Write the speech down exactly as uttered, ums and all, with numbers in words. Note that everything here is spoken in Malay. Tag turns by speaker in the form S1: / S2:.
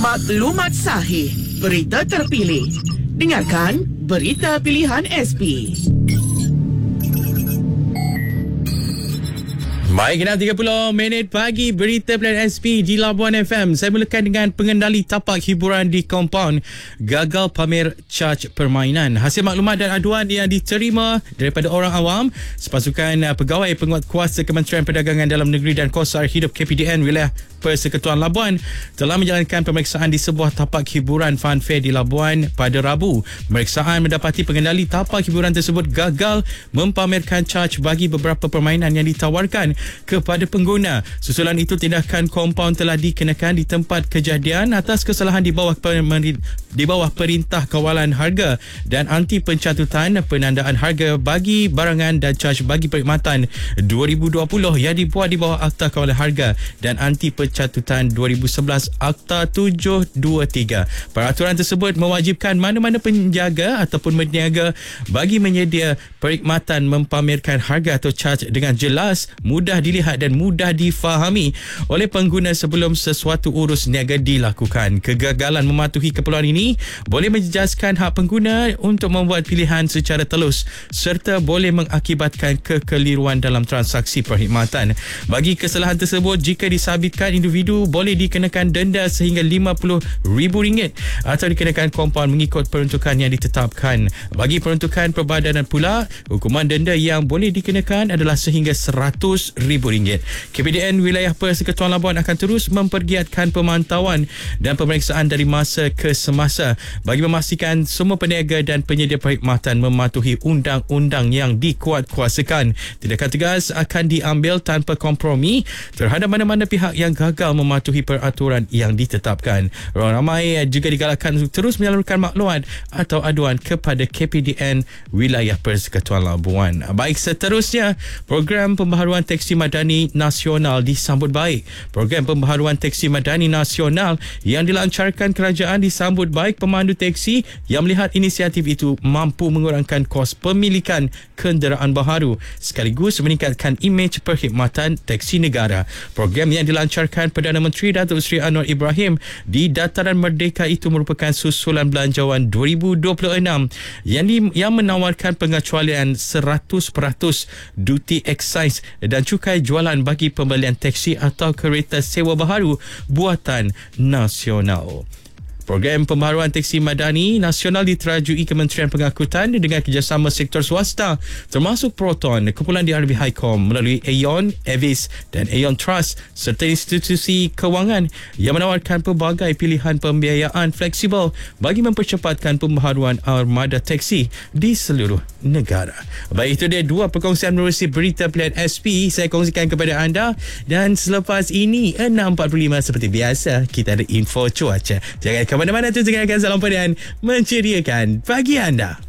S1: Maklumat sahih, berita terpilih. Dengarkan Berita Pilihan S P.
S2: Baik, enam tiga puluh minit pagi, Berita Pilihan S P di Labuan F M. Saya mulakan dengan pengendali tapak hiburan di kompaun gagal pamer caj permainan. Hasil maklumat dan aduan yang diterima daripada orang awam, sepasukan pegawai penguat kuasa Kementerian Perdagangan Dalam Negeri dan Kos Air Hidup K P D N wilayah Persekutuan Labuan telah menjalankan pemeriksaan di sebuah tapak hiburan fun fair di Labuan pada Rabu. Pemeriksaan mendapati pengendali tapak hiburan tersebut gagal mempamerkan caj bagi beberapa permainan yang ditawarkan kepada pengguna. Susulan itu, tindakan kompaun telah dikenakan di tempat kejadian atas kesalahan di bawah di bawah Perintah Kawalan Harga dan Anti Pencatutan Penandaan Harga bagi Barangan dan Caj bagi Perkhidmatan dua ribu dua puluh yang dibuat di bawah Akta Kawalan Harga dan Anti Pencatutan dua ribu sebelas Akta tujuh dua tiga. Peraturan tersebut mewajibkan mana-mana penjaga ataupun peniaga bagi menyedia perkhidmatan mempamerkan harga atau caj dengan jelas, mudah dilihat dan mudah difahami oleh pengguna sebelum sesuatu urus niaga dilakukan. Kegagalan mematuhi keperluan ini boleh menjejaskan hak pengguna untuk membuat pilihan secara telus serta boleh mengakibatkan kekeliruan dalam transaksi perkhidmatan. Bagi kesalahan tersebut, jika disabitkan, individu boleh dikenakan denda sehingga lima puluh ribu ringgit atau dikenakan kompaun mengikut peruntukan yang ditetapkan. Bagi peruntukan perbadanan pula, hukuman denda yang boleh dikenakan adalah sehingga seratus ribu ringgit. K P D N wilayah Persekutuan Labuan akan terus mempergiatkan pemantauan dan pemeriksaan dari masa ke semasa bagi memastikan semua peniaga dan penyedia perkhidmatan mematuhi undang-undang yang dikuatkuasakan. Tindakan tegas akan diambil tanpa kompromi terhadap mana-mana pihak yang gagal mematuhi peraturan yang ditetapkan. Orang ramai juga digalakkan terus menyalurkan maklumat atau aduan kepada K P D N wilayah Persekutuan Labuan. Baik, seterusnya, program pembaharuan teksi madani nasional disambut baik. Program pembaharuan teksi madani nasional yang dilancarkan kerajaan disambut baik pemandu teksi yang melihat inisiatif itu mampu mengurangkan kos pemilikan kenderaan baharu sekaligus meningkatkan imej perkhidmatan teksi negara. Program yang dilancarkan Perdana Menteri Datuk Seri Anwar Ibrahim di Dataran Merdeka itu merupakan susulan belanjawan dua ribu dua puluh enam yang, di, yang menawarkan pengecualian seratus peratus duty excise dan cukai jualan bagi pembelian teksi atau kereta sewa baharu buatan nasional. Program pembaharuan teksi madani nasional diterajui Kementerian Pengangkutan dengan kerjasama sektor swasta termasuk Proton, kumpulan D R B Highcom melalui Aeon, Avis dan Aeon Trust serta institusi kewangan yang menawarkan pelbagai pilihan pembiayaan fleksibel bagi mempercepatkan pembaharuan armada teksi di seluruh negara. Baik, itu dia dua perkongsian menerusi Berita Pilihan S P saya kongsikan kepada anda, dan selepas ini enam empat puluh lima seperti biasa kita ada info cuaca. Jangan ke mana-mana tu, dengarkan Salam Padian menceriakan pagi anda.